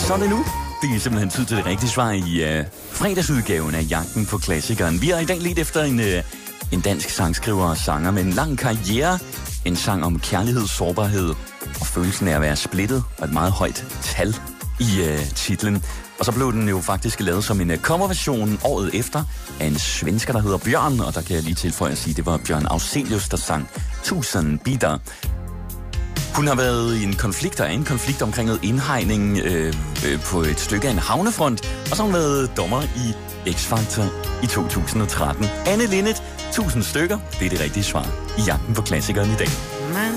Så er det nu. Det er simpelthen tid til det rigtige svar i fredagsudgaven af Jagten på Klassikeren. Vi er i dag lidt efter en dansk sangskriver og sanger med en lang karriere. En sang om kærlighed, sårbarhed og følelsen af at være splittet og et meget højt tal i titlen. Og så blev den jo faktisk lavet som en coverversion året efter af en svensker, der hedder Bjørn. Og der kan jeg lige tilføje at sige, at det var Bjørn Afzelius, der sang 1000 bider. Hun har været i en konflikt omkring noget indhegning på et stykke af en havnefront. Og så har hun været dommer i X-Factor i 2013. Anne Linnet, 1000 stykker. Det er det rigtige svar i Jagten på Klassikeren i dag.